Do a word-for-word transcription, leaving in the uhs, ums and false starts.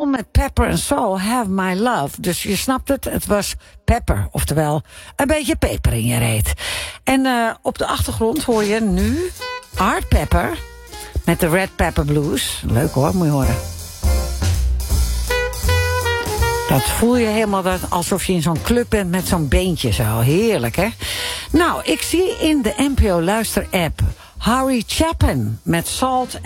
met Pepper and Soul, Have My Love. Dus je snapt het, het was pepper, oftewel een beetje peper in je reet. En uh, op de achtergrond hoor je nu Art Pepper met de Red Pepper Blues. Leuk hoor, moet je horen. Dat voel je helemaal dat, alsof je in zo'n club bent met zo'n beentje zo. Heerlijk, hè? Nou, ik zie in de N P O Luister-app Harry Chapin met Salt